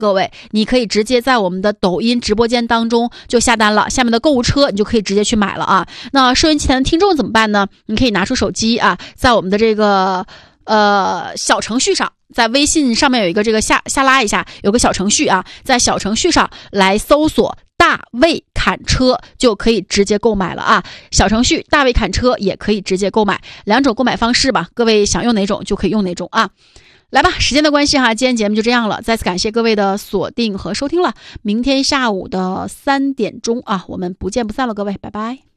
各位，你可以直接在我们的抖音直播间当中就下单了，下面的购物车你就可以直接去买了啊。那收音机前的听众怎么办呢？你可以拿出手机啊，在我们的这个小程序上，在微信上面有一个这个下拉一下，有个小程序啊，在小程序上来搜索大卫侃车就可以直接购买了啊。小程序大卫侃车也可以直接购买，两种购买方式吧，各位想用哪种就可以用哪种啊。来吧，时间的关系哈，今天节目就这样了，再次感谢各位的锁定和收听了。明天下午的3点钟啊，我们不见不散了，各位，拜拜。